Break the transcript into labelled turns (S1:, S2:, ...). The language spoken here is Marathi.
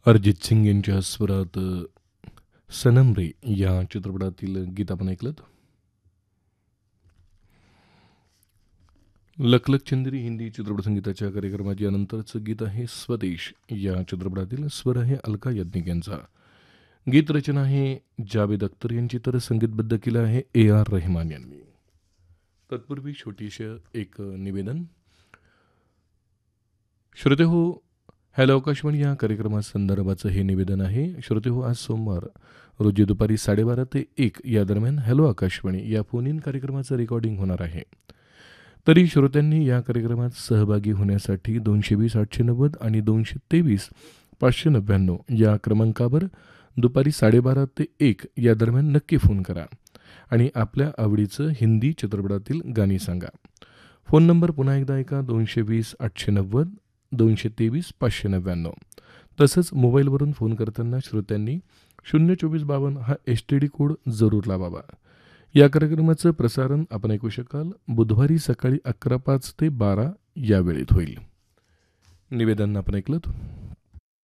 S1: अरिजित सिंग यांच्या स्वरात सनम रे या चित्रपटातील गीत आपण ऐकलं. लखलख चंद्री हिंदी चित्रपटसंगीताच्या कार्यक्रमात यानंतरचं गीत आहे स्वदेश या चित्रपटातील. स्वर आहे अलका याज्ञिक यांचा. गीत रचना आहे जावेद अख्तर यांची, तर संगीतबद्ध केलं आहे AR रहमान यांनी. तत्पूर्वी छोटीशं एक निवेदन. श्रोते हो, हॅलो आकाशवाणी या कार्यक्रमासंदर्भाचं हे निवेदन आहे. श्रोते हो, आज सोमवार रोजी दुपारी 12:30 ते 1 या दरम्यान हॅलो आकाशवाणी या फोन इन कार्यक्रमाचं रेकॉर्डिंग होणार आहे. तरी श्रोत्यांनी या कार्यक्रमात सहभागी होण्यासाठी 220-890 आणि 223-599 या क्रमांकावर दुपारी 12:30 ते 1 या दरम्यान नक्की फोन करा आणि आपल्या आवडीचं हिंदी चित्रपटातील गाणी सांगा. फोन नंबर पुन्हा एकदा ऐका, 220-890 223-599. तसंच मोबाईलवरून फोन करताना श्रोत्यांनी 02452 हा STD कोड जरूर लावावा. या कार्यक्रमाचं प्रसारण आपण ऐकू शकाल बुधवारी सकाळी 11:05 ते 12 या वेळेत होईल. निवेदन आपण ऐकलं.